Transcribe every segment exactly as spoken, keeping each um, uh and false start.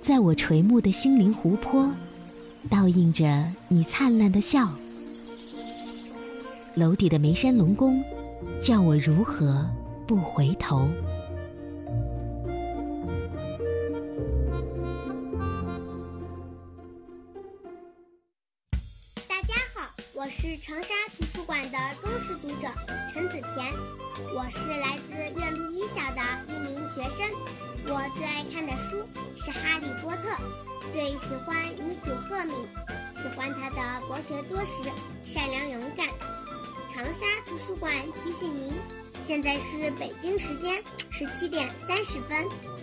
在我垂暮的心灵湖泊，倒映着你灿烂的笑。楼底的眉山龙宫，叫我如何不回头。 大家好，我是长沙图书馆的忠实读者陈子田，我是来自院路一小的一名学生。我最爱看的书是《哈利波特》，最喜欢女主赫敏，喜欢她的博学多识、善良勇敢。长沙图书馆提醒您，现在是北京时间十七点三十分。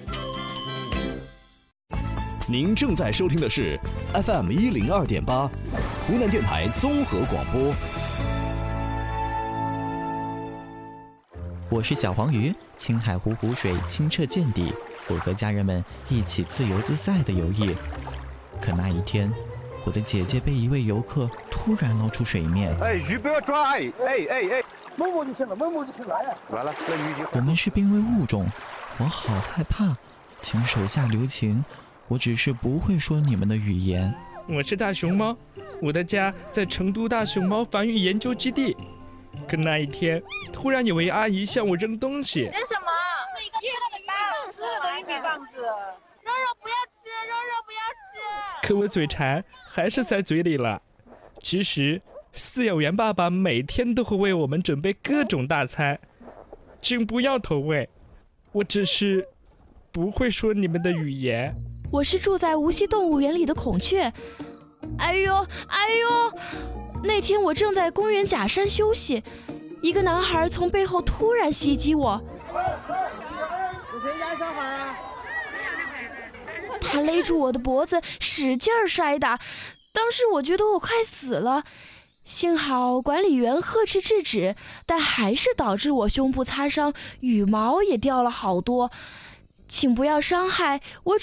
您正在收听的是 F M 一零二点八，湖南电台综合广播。 我是小黄鱼，青海湖湖水清澈见底，我和家人们一起自由自在地游弋。可那一天，我的姐姐被一位游客突然捞出水面。 哎，鱼不要抓！哎哎哎哎，摸摸就行了，摸摸就行了。哎，完了，那鱼就…… 我们是濒危物种，我好害怕，请手下留情。我只是不会说你们的语言。 我是大熊猫，我的家在成都大熊猫繁育研究基地。可那一天，突然有位阿姨向我扔东西。 扔什么？一个吃了的玉米棒子，湿了的玉米棒子。肉肉不要吃，肉肉不要吃。 可我嘴馋，还是塞嘴里了。其实，饲养员爸爸每天都会为我们准备各种大餐，请不要投喂。我只是不会说你们的语言。 我是住在无锡动物园里的孔雀。哎呦哎呦！那天我正在公园假山休息，一个男孩从背后突然袭击我。 是谁家小孩啊？ 他勒住我的脖子，使劲摔打。当时我觉得我快死了，幸好管理员呵斥制止，但还是导致我胸部擦伤，羽毛也掉了好多。请不要伤害我。